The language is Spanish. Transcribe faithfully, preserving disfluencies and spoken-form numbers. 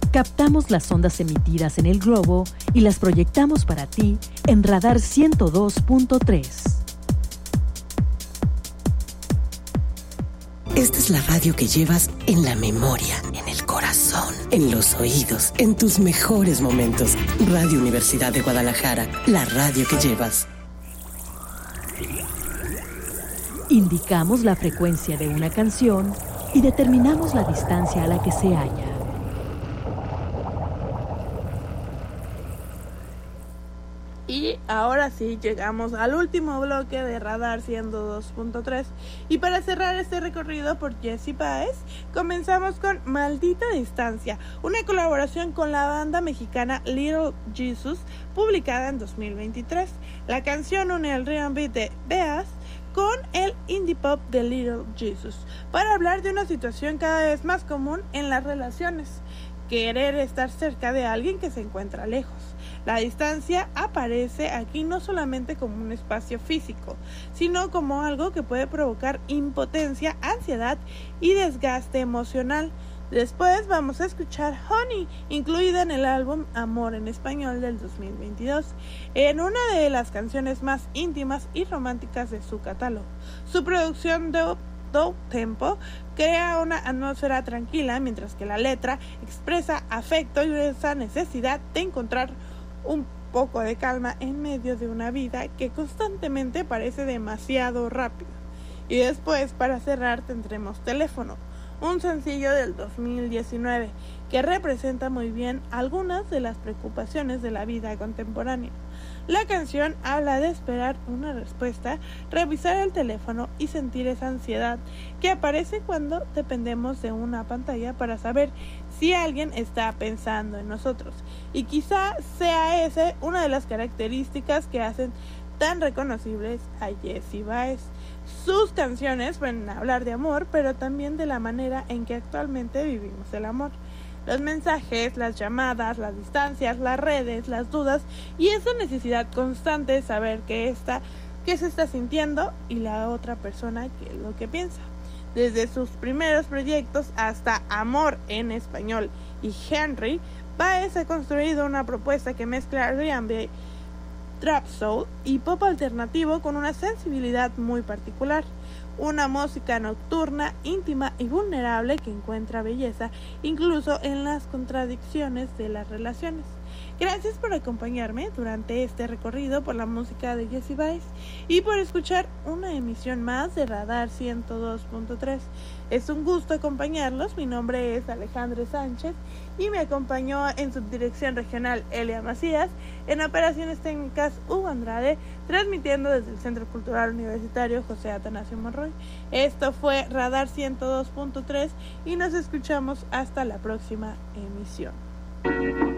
Captamos las ondas emitidas en el globo y las proyectamos para ti en Radar ciento dos punto tres. Esta es la radio que llevas en la memoria, en el corazón, en los oídos, en tus mejores momentos. Radio Universidad de Guadalajara, la radio que llevas. Indicamos la frecuencia de una canción y determinamos la distancia a la que se halla. Y ahora sí, llegamos al último bloque de Radar ciento dos punto tres. Y para cerrar este recorrido por Jessie Baez, comenzamos con Maldita Distancia, una colaboración con la banda mexicana Little Jesus, publicada en dos mil veintitrés. La canción une el R and B de Baez con el indie pop de Little Jesus, para hablar de una situación cada vez más común en las relaciones: querer estar cerca de alguien que se encuentra lejos. La distancia aparece aquí no solamente como un espacio físico, sino como algo que puede provocar impotencia, ansiedad y desgaste emocional. Después vamos a escuchar Honey, incluida en el álbum Amor en Español del dos mil veintidós, en una de las canciones más íntimas y románticas de su catálogo. Su producción de down tempo crea una atmósfera tranquila, mientras que la letra expresa afecto y esa necesidad de encontrar un poco de calma en medio de una vida que constantemente parece demasiado rápida. Y después, para cerrar, tendremos Teléfono, un sencillo del dos mil diecinueve que representa muy bien algunas de las preocupaciones de la vida contemporánea. La canción habla de esperar una respuesta, revisar el teléfono y sentir esa ansiedad que aparece cuando dependemos de una pantalla para saber si alguien está pensando en nosotros. Y quizá sea esa una de las características que hacen tan reconocibles a Jessie Baez. Sus canciones pueden hablar de amor, pero también de la manera en que actualmente vivimos el amor. Los mensajes, las llamadas, las distancias, las redes, las dudas y esa necesidad constante de saber qué está, qué se está sintiendo y la otra persona qué es lo que piensa. Desde sus primeros proyectos hasta Amor en Español y Henry, Baez ha construido una propuesta que mezcla R and B, trap soul y pop alternativo con una sensibilidad muy particular. Una música nocturna, íntima y vulnerable que encuentra belleza incluso en las contradicciones de las relaciones. Gracias por acompañarme durante este recorrido por la música de Jessie Baez y por escuchar una emisión más de Radar ciento dos punto tres. Es un gusto acompañarlos. Mi nombre es Alejandro Sánchez y me acompañó en subdirección regional Elia Macías, en operaciones técnicas Hugo Andrade, transmitiendo desde el Centro Cultural Universitario José Atanasio Monroy. Esto fue Radar ciento dos punto tres y nos escuchamos hasta la próxima emisión.